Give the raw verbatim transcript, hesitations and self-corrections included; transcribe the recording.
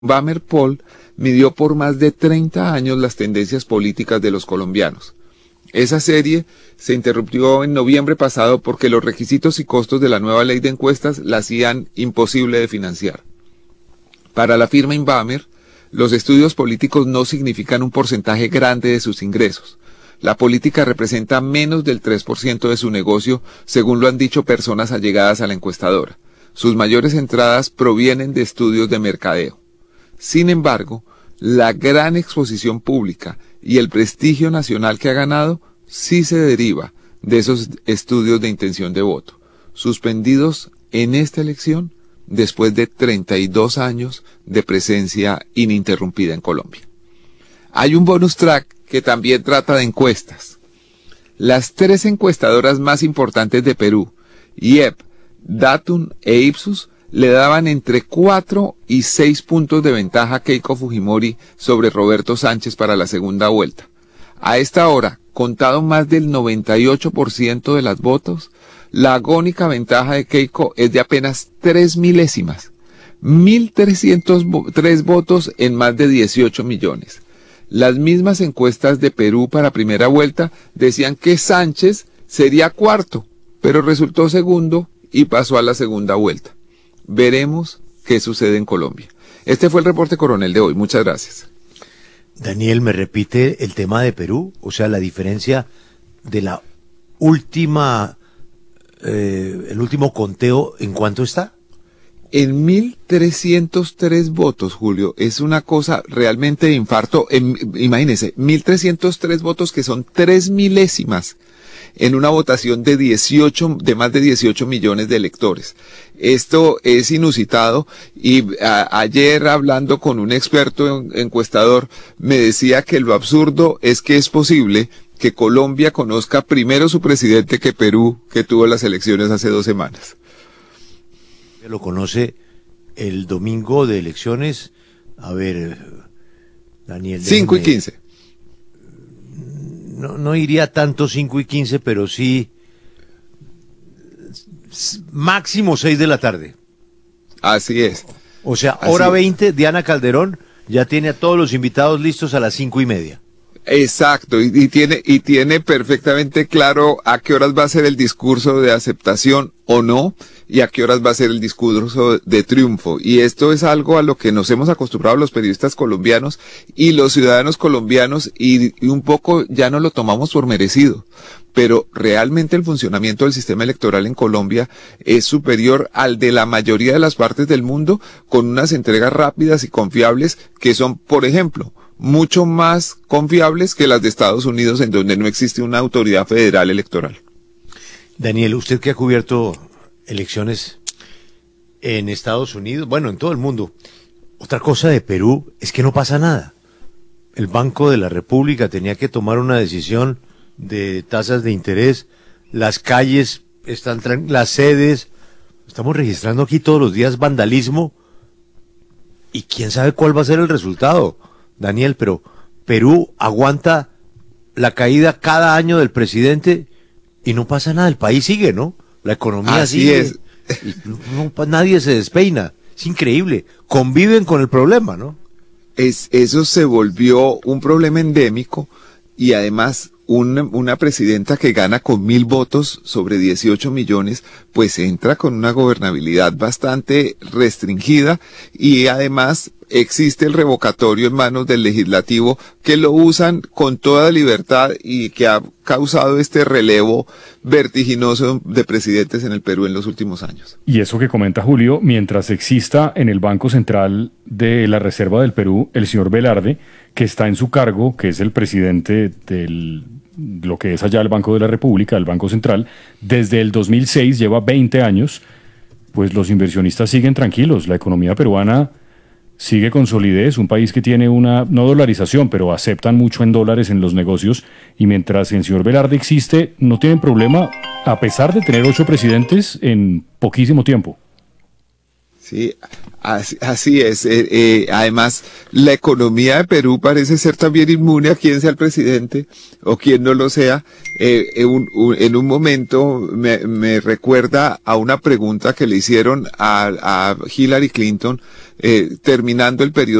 Bamer Poll midió por más de treinta años las tendencias políticas de los colombianos. Esa serie se interrumpió en noviembre pasado porque los requisitos y costos de la nueva ley de encuestas la hacían imposible de financiar. Para la firma Inbamer, los estudios políticos no significan un porcentaje grande de sus ingresos. La política representa menos del tres por ciento de su negocio, según lo han dicho personas allegadas a la encuestadora. Sus mayores entradas provienen de estudios de mercadeo. Sin embargo, la gran exposición pública y el prestigio nacional que ha ganado sí se deriva de esos estudios de intención de voto, suspendidos en esta elección después de treinta y dos años de presencia ininterrumpida en Colombia. Hay un bonus track que también trata de encuestas. Las tres encuestadoras más importantes de Perú, I E P, Datum e Ipsos, le daban entre cuatro y seis puntos de ventaja a Keiko Fujimori sobre Roberto Sánchez para la segunda vuelta. A esta hora, contado más del noventa y ocho por ciento de las votos, la agónica ventaja de Keiko es de apenas tres milésimas, mil trescientos tres votos en más de dieciocho millones. Las mismas encuestas de Perú para primera vuelta decían que Sánchez sería cuarto, pero resultó segundo y pasó a la segunda vuelta. Veremos qué sucede en Colombia. Este fue el reporte coronel de hoy. Muchas gracias. Daniel, ¿me repite el tema de Perú? O sea, la diferencia de la última, eh, el último conteo, ¿en cuánto está? En mil trescientos tres votos, Julio. Es una cosa realmente de infarto. En, imagínense, mil trescientos tres votos que son tres milésimas en una votación de dieciocho, de más de dieciocho millones de electores. Esto es inusitado y a, ayer hablando con un experto en, encuestador me decía que lo absurdo es que es posible que Colombia conozca primero su presidente que Perú, que tuvo las elecciones hace dos semanas. Lo conoce el domingo de elecciones, a ver, Daniel. cinco y quince. No, no iría tanto cinco y quince, pero sí máximo seis de la tarde. Así es. O sea, Así hora es. veinte, Diana Calderón ya tiene a todos los invitados listos a las cinco y media. Exacto, y, y tiene y tiene perfectamente claro a qué horas va a ser el discurso de aceptación o no, y a qué horas va a ser el discurso de triunfo. Y esto es algo a lo que nos hemos acostumbrado los periodistas colombianos y los ciudadanos colombianos, y, y un poco ya no lo tomamos por merecido. Pero realmente el funcionamiento del sistema electoral en Colombia es superior al de la mayoría de las partes del mundo, con unas entregas rápidas y confiables que son, por ejemplo, mucho más confiables que las de Estados Unidos, en donde no existe una autoridad federal electoral. Daniel, usted que ha cubierto elecciones en Estados Unidos, bueno, en todo el mundo, otra cosa de Perú es que no pasa nada. El Banco de la República tenía que tomar una decisión de tasas de interés, las calles están, las sedes, estamos registrando aquí todos los días vandalismo, y quién sabe cuál va a ser el resultado, Daniel, pero Perú aguanta la caída cada año del presidente y no pasa nada, el país sigue, ¿no? La economía Así sigue, es. Y no, no, nadie se despeina, es increíble, conviven con el problema, ¿no? Es, eso se volvió un problema endémico, y además una, una presidenta que gana con mil votos sobre dieciocho millones, pues entra con una gobernabilidad bastante restringida, y además existe el revocatorio en manos del legislativo, que lo usan con toda libertad y que ha causado este relevo vertiginoso de presidentes en el Perú en los últimos años. Y eso que comenta Julio, mientras exista en el Banco Central de la Reserva del Perú el señor Velarde, que está en su cargo, que es el presidente del lo que es allá el Banco de la República, el Banco Central, desde el dos mil seis, lleva veinte años, pues los inversionistas siguen tranquilos, la economía peruana sigue con solidez, un país que tiene una, no dolarización, pero aceptan mucho en dólares en los negocios, y mientras el señor Velarde existe, no tienen problema, a pesar de tener ocho presidentes en poquísimo tiempo. Sí, así, así es. Eh, eh, además, la economía de Perú parece ser también inmune a quien sea el presidente o quien no lo sea. Eh, en, un, un, en un momento me, me recuerda a una pregunta que le hicieron a, a Hillary Clinton eh, terminando el periodo